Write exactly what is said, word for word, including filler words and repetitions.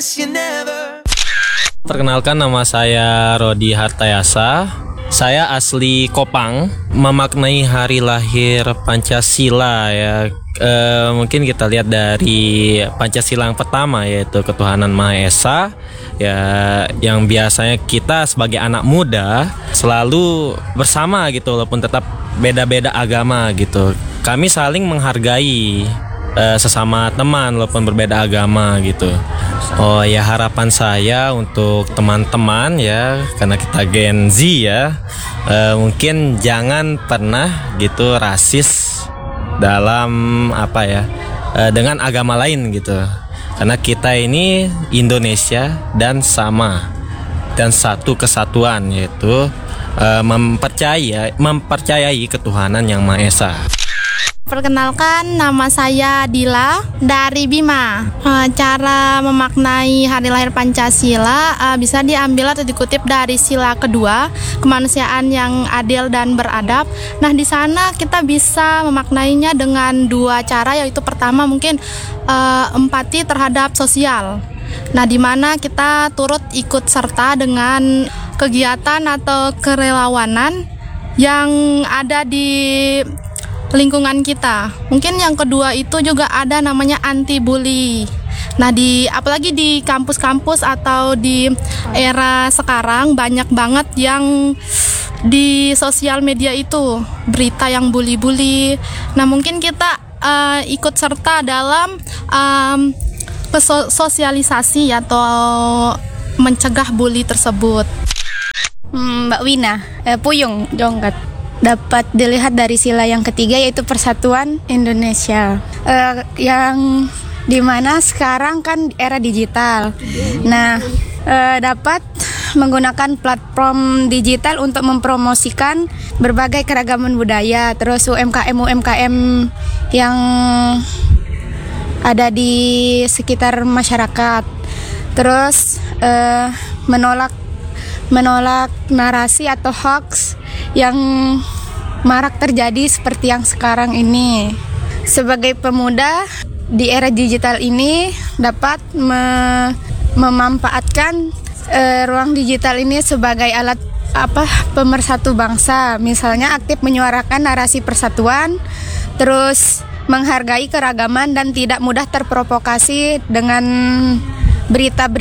Perkenalkan, nama saya Rodi Hartayasa. Saya asli Kopang. Memaknai hari lahir Pancasila ya, e, mungkin kita lihat dari Pancasila yang pertama, yaitu ketuhanan Maha Esa ya, yang biasanya kita sebagai anak muda selalu bersama gitu, walaupun tetap beda-beda agama gitu. Kami saling menghargai uh, sesama teman walaupun berbeda agama gitu. Oh ya, harapan saya untuk teman-teman ya, karena kita Gen Z ya, uh, mungkin jangan pernah gitu rasis dalam apa ya, uh, dengan agama lain gitu. Karena kita ini Indonesia dan sama dan satu kesatuan, yaitu uh, mempercaya mempercayai ketuhanan yang Maha Esa. Perkenalkan, nama saya Dila dari Bima. Cara memaknai hari lahir Pancasila bisa diambil atau dikutip dari sila kedua, kemanusiaan yang adil dan beradab. Nah, di sana kita bisa memaknainya dengan dua cara, yaitu pertama mungkin uh, empati terhadap sosial. Nah, di mana kita turut ikut serta dengan kegiatan atau kerelawanan yang ada di lingkungan kita. Mungkin yang kedua itu juga ada namanya anti bully. Nah, di apalagi di kampus-kampus atau di era sekarang banyak banget yang di sosial media itu berita yang bully-bully. Nah, mungkin kita uh, ikut serta dalam um, sosialisasi atau mencegah bully tersebut. Hmm, Mbak Wina, eh, Puyung Jongkat. Dapat dilihat dari sila yang ketiga, yaitu Persatuan Indonesia, uh, yang dimana sekarang kan era digital. Nah, uh, dapat menggunakan platform digital untuk mempromosikan berbagai keragaman budaya, terus U M K M U M K M yang ada di sekitar masyarakat, terus uh, menolak menolak narasi atau hoax yang marak terjadi seperti yang sekarang ini. Sebagai pemuda di era digital ini dapat me- memanfaatkan uh, ruang digital ini sebagai alat apa pemersatu bangsa. Misalnya aktif menyuarakan narasi persatuan, terus menghargai keragaman dan tidak mudah terprovokasi dengan berita-berita